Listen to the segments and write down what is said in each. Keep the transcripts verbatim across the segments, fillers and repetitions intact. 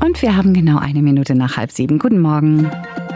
Und wir haben genau eine Minute nach halb sieben. Guten Morgen.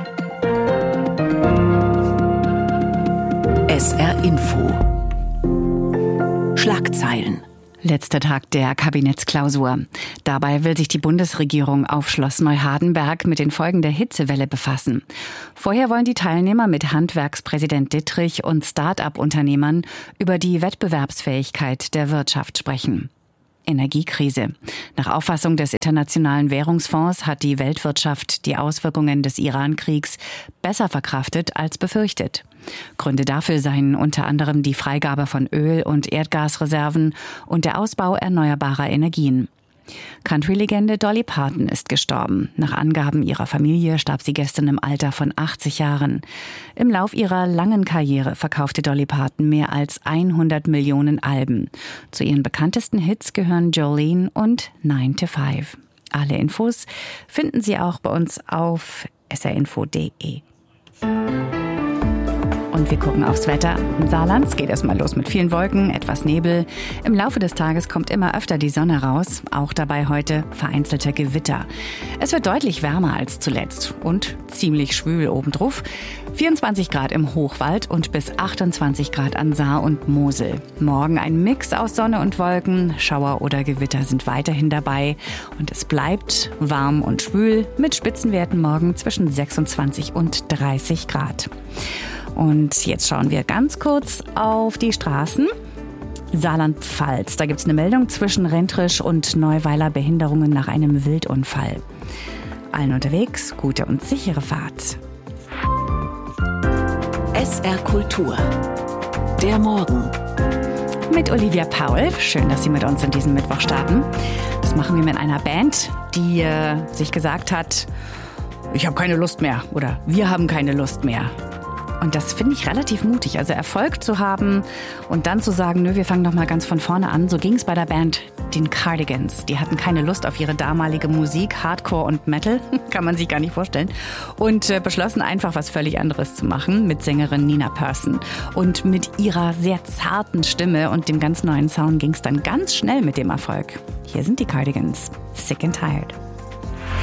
S R Info. Schlagzeilen. Letzter Tag der Kabinettsklausur. Dabei will sich die Bundesregierung auf Schloss Neuhardenberg mit den Folgen der Hitzewelle befassen. Vorher wollen die Teilnehmer mit Handwerkspräsident Dittrich und Start-up-Unternehmern über die Wettbewerbsfähigkeit der Wirtschaft sprechen. Energiekrise. Nach Auffassung des Internationalen Währungsfonds hat die Weltwirtschaft die Auswirkungen des Iran-Kriegs besser verkraftet als befürchtet. Gründe dafür seien unter anderem die Freigabe von Öl- und Erdgasreserven und der Ausbau erneuerbarer Energien. Country-Legende Dolly Parton ist gestorben. Nach Angaben ihrer Familie starb sie gestern im Alter von achtzig Jahren. Im Lauf ihrer langen Karriere verkaufte Dolly Parton mehr als hundert Millionen Alben. Zu ihren bekanntesten Hits gehören Jolene und nine to five. Alle Infos finden Sie auch bei uns auf s r info punkt d e. Und wir gucken aufs Wetter. Im Saarland es geht erstmal los mit vielen Wolken, etwas Nebel. Im Laufe des Tages kommt immer öfter die Sonne raus. Auch dabei heute vereinzelte Gewitter. Es wird deutlich wärmer als zuletzt und ziemlich schwül obendrauf. vierundzwanzig Grad im Hochwald und bis achtundzwanzig Grad an Saar und Mosel. Morgen ein Mix aus Sonne und Wolken. Schauer oder Gewitter sind weiterhin dabei. Und es bleibt warm und schwül mit Spitzenwerten morgen zwischen sechsundzwanzig und dreißig Grad. Und jetzt schauen wir ganz kurz auf die Straßen. Saarland-Pfalz, da gibt es eine Meldung zwischen Rentrisch und Neuweiler Behinderungen nach einem Wildunfall. Allen unterwegs, gute und sichere Fahrt. S R Kultur. Der Morgen. Mit Olivia Paul. Schön, dass Sie mit uns in diesem Mittwoch starten. Das machen wir mit einer Band, die äh, sich gesagt hat, ich habe keine Lust mehr oder wir haben keine Lust mehr. Und das finde ich relativ mutig, also Erfolg zu haben und dann zu sagen, nö, wir fangen doch mal ganz von vorne an. So ging es bei der Band den Cardigans. Die hatten keine Lust auf ihre damalige Musik, Hardcore und Metal, kann man sich gar nicht vorstellen. Und äh, beschlossen einfach was völlig anderes zu machen mit Sängerin Nina Persson. Und mit ihrer sehr zarten Stimme und dem ganz neuen Sound ging es dann ganz schnell mit dem Erfolg. Hier sind die Cardigans, Sick and Tired.